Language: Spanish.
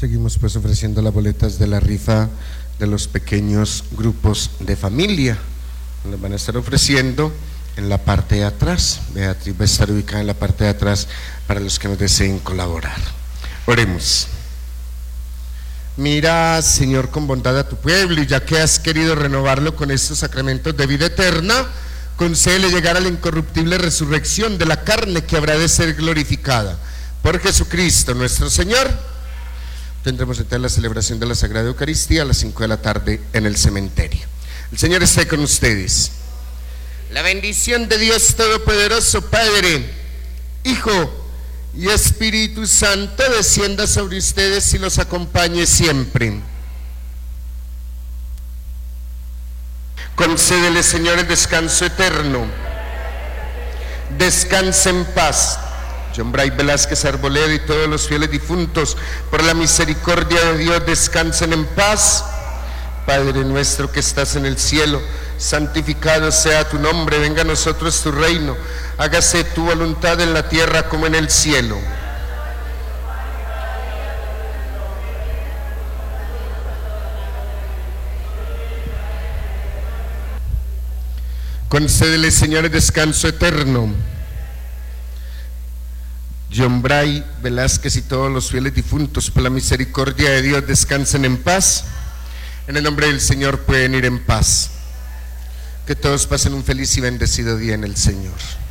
Seguimos pues ofreciendo las boletas de la rifa de los pequeños grupos de familia. Nos van a estar ofreciendo en la parte de atrás. Beatriz va a estar ubicada en la parte de atrás para los que nos deseen colaborar. Oremos. Mira, Señor, con bondad a tu pueblo, y ya que has querido renovarlo con estos sacramentos de vida eterna, concédele llegar a la incorruptible resurrección de la carne que habrá de ser glorificada. Por Jesucristo nuestro Señor. Tendremos entonces la celebración de la Sagrada Eucaristía a las 5 de la tarde en el cementerio. El Señor esté con ustedes. La bendición de Dios Todopoderoso, Padre, Hijo y Espíritu Santo, descienda sobre ustedes y los acompañe siempre. Concédele, Señor, el descanso eterno. Descanse en paz John Bray Velázquez Arboleda y todos los fieles difuntos, por la misericordia de Dios, descansen en paz. Padre nuestro que estás en el cielo, santificado sea tu nombre, venga a nosotros tu reino, hágase tu voluntad en la tierra como en el cielo. Concédele, Señor, el descanso eterno. John Bray Velázquez y todos los fieles difuntos, por la misericordia de Dios, descansen en paz. En el nombre del Señor pueden ir en paz. Que todos pasen un feliz y bendecido día en el Señor.